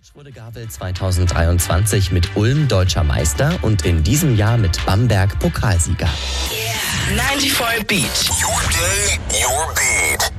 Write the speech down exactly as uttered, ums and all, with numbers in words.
Coach wurde Gabel zweitausenddreiundzwanzig mit Ulm deutscher Meister und in diesem Jahr mit Bamberg Pokalsieger. Yeah. neunundneunzig Beat. Your day, your beat.